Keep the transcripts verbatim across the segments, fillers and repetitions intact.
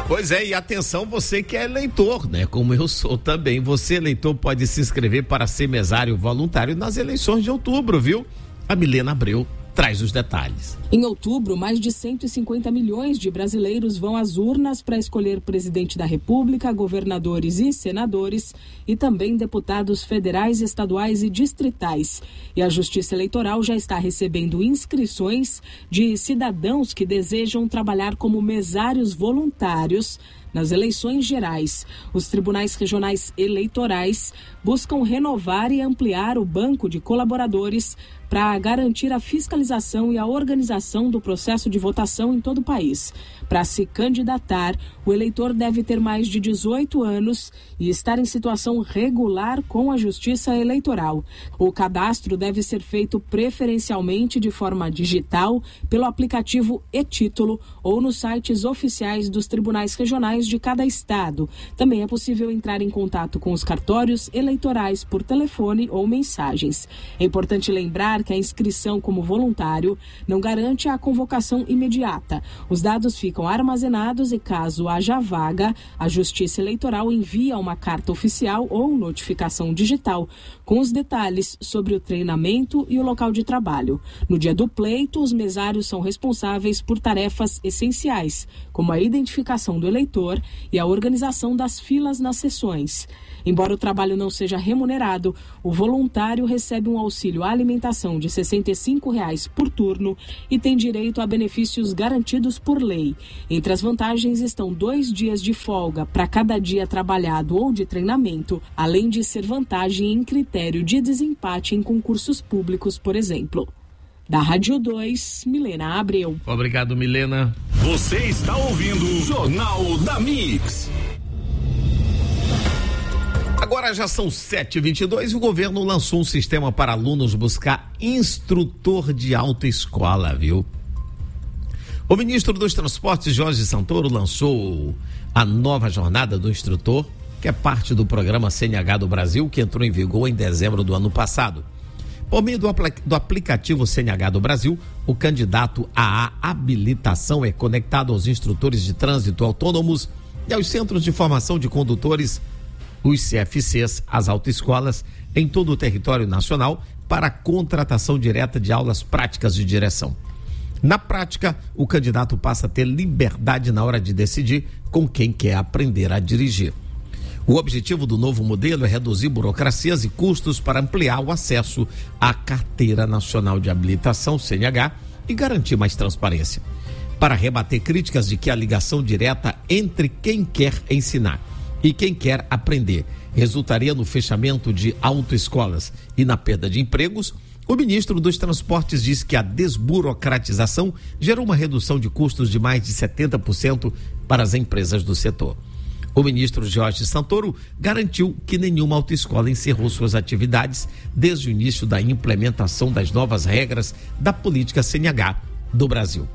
Pois é, e atenção você que é eleitor, né? Como eu sou também. Você, eleitor, pode se inscrever para ser mesário voluntário nas eleições de outubro, viu? A Milena Abreu traz os detalhes. Em outubro, mais de cento e cinquenta milhões de brasileiros vão às urnas para escolher presidente da República, governadores e senadores e também deputados federais, estaduais e distritais. E a Justiça Eleitoral já está recebendo inscrições de cidadãos que desejam trabalhar como mesários voluntários nas eleições gerais. Os tribunais regionais eleitorais buscam renovar e ampliar o banco de colaboradores para garantir a fiscalização e a organização do processo de votação em todo o país. Para se candidatar, o eleitor deve ter mais de dezoito anos e estar em situação regular com a Justiça Eleitoral. O cadastro deve ser feito preferencialmente de forma digital pelo aplicativo e-Título ou nos sites oficiais dos tribunais regionais de cada estado. Também é possível entrar em contato com os cartórios eleitorais por telefone ou mensagens. É importante lembrar que a inscrição como voluntário não garante a convocação imediata. Os dados ficam armazenados e, caso haja vaga, a Justiça Eleitoral envia uma carta oficial ou notificação digital com os detalhes sobre o treinamento e o local de trabalho. No dia do pleito, os mesários são responsáveis por tarefas essenciais, como a identificação do eleitor e a organização das filas nas sessões. Embora o trabalho não seja remunerado, o voluntário recebe um auxílio à alimentação de sessenta e cinco reais por turno e tem direito a benefícios garantidos por lei. Entre as vantagens estão dois dias de folga para cada dia trabalhado ou de treinamento, além de ser vantagem em critério de desempate em concursos públicos, por exemplo. Da Rádio dois, Milena Abreu. Obrigado, Milena. Você está ouvindo o Jornal da Mix. Agora já são sete e vinte e dois e o governo lançou um sistema para alunos buscar instrutor de autoescola, viu? O ministro dos Transportes, Jorge Santoro, lançou a nova jornada do instrutor, que é parte do programa C N H do Brasil, que entrou em vigor em dezembro do ano passado. Por meio do, apl- do aplicativo C N H do Brasil, o candidato à habilitação é conectado aos instrutores de trânsito autônomos e aos centros de formação de condutores, os C F Cs, as autoescolas, em todo o território nacional, para a contratação direta de aulas práticas de direção. Na prática, o candidato passa a ter liberdade na hora de decidir com quem quer aprender a dirigir. O objetivo do novo modelo é reduzir burocracias e custos para ampliar o acesso à Carteira Nacional de Habilitação, C N H, e garantir mais transparência. Para rebater críticas de que a ligação direta entre quem quer ensinar e quem quer aprender resultaria no fechamento de autoescolas e na perda de empregos, o ministro dos Transportes diz que a desburocratização gerou uma redução de custos de mais de setenta por cento para as empresas do setor. O ministro Jorge Santoro garantiu que nenhuma autoescola encerrou suas atividades desde o início da implementação das novas regras da política C N H do Brasil.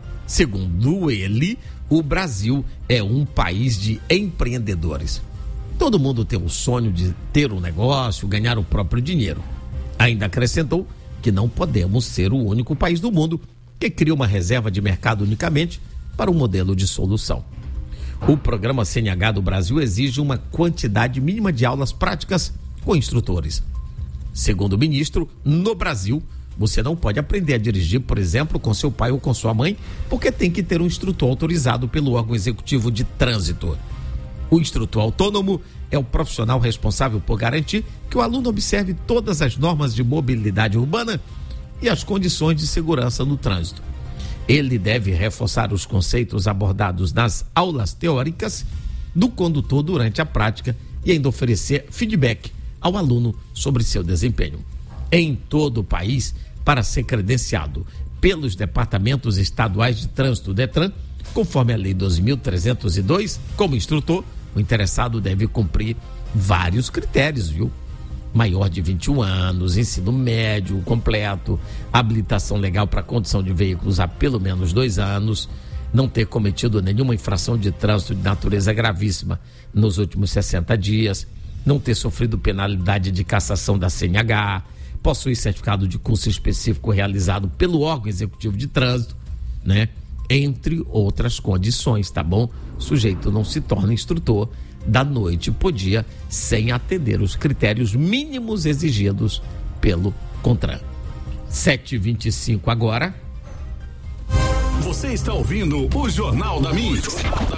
Segundo ele, o Brasil é um país de empreendedores. Todo mundo tem o sonho de ter um negócio, ganhar o próprio dinheiro. Ainda acrescentou que não podemos ser o único país do mundo que cria uma reserva de mercado unicamente para um modelo de solução. O programa C N H do Brasil exige uma quantidade mínima de aulas práticas com instrutores. Segundo o ministro, no Brasil, você não pode aprender a dirigir, por exemplo, com seu pai ou com sua mãe, porque tem que ter um instrutor autorizado pelo órgão executivo de trânsito. O instrutor autônomo é o profissional responsável por garantir que o aluno observe todas as normas de mobilidade urbana e as condições de segurança no trânsito. Ele deve reforçar os conceitos abordados nas aulas teóricas do condutor durante a prática e ainda oferecer feedback ao aluno sobre seu desempenho. Em todo o país, para ser credenciado pelos departamentos estaduais de trânsito DETRAN, conforme a Lei doze mil trezentos e dois, como instrutor, o interessado deve cumprir vários critérios, viu? Maior de vinte e um anos, ensino médio completo, habilitação legal para condução de veículos há pelo menos dois anos, não ter cometido nenhuma infração de trânsito de natureza gravíssima nos últimos sessenta dias, não ter sofrido penalidade de cassação da C N H, possuir certificado de curso específico realizado pelo órgão executivo de trânsito, né? entre outras condições, tá bom? O sujeito não se torna instrutor da noite pro dia sem atender os critérios mínimos exigidos pelo CONTRAN. sete e vinte e cinco agora. Você está ouvindo o Jornal da Mix.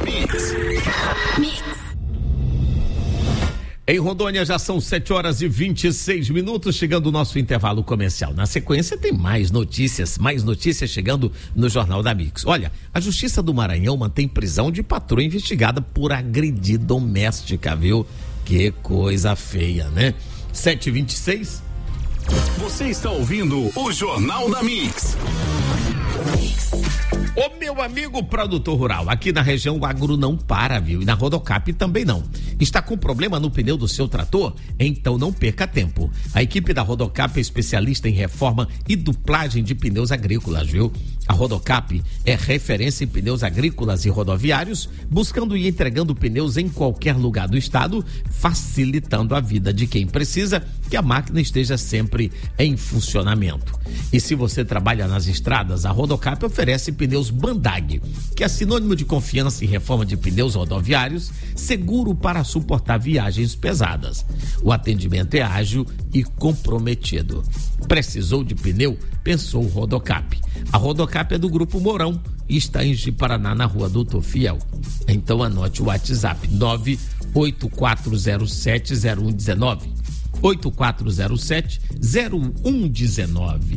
Mix. Em Rondônia já são sete horas e vinte e seis minutos, chegando o nosso intervalo comercial. Na sequência tem mais notícias, mais notícias chegando no Jornal da Mix. Olha, a Justiça do Maranhão mantém prisão de patroa investigada por agredir doméstica, viu? Que coisa feia, né? sete e vinte e seis. Você está ouvindo o Jornal da Mix. Ô meu amigo produtor rural, aqui na região o agro não para, viu? E na Rodocap também não. Está com problema no pneu do seu trator? Então não perca tempo. A equipe da Rodocap é especialista em reforma e duplagem de pneus agrícolas, viu? A Rodocap é referência em pneus agrícolas e rodoviários, buscando e entregando pneus em qualquer lugar do estado, facilitando a vida de quem precisa que a máquina esteja sempre em funcionamento. E se você trabalha nas estradas, a Rodocap oferece pneus Bandag, que é sinônimo de confiança em reforma de pneus rodoviários, seguro para suportar viagens pesadas. O atendimento é ágil e comprometido. Precisou de pneu? Pensou Rodocap. A Rodocap é do Grupo Mourão e está em Ji-Paraná, na Rua Doutor Fiel. Então anote o WhatsApp nove oito quatro zero sete zero um um nove. oito quatro zero sete zero um um nove.